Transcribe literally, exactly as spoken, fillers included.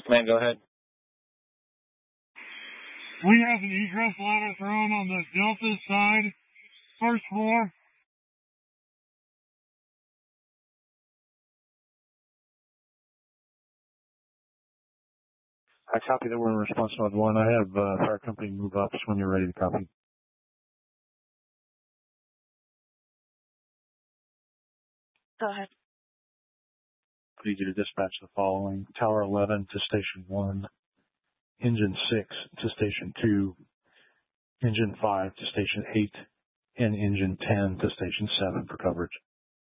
Command, go ahead. We have an egress ladder thrown on the Delta side, first floor. I copy that. We're in response mode one. I have uh, fire company move up when you're ready to copy. Go ahead. I need you to dispatch the following: Tower eleven to Station one, Engine six to Station two, Engine five to Station eight, and Engine ten to Station seven for coverage.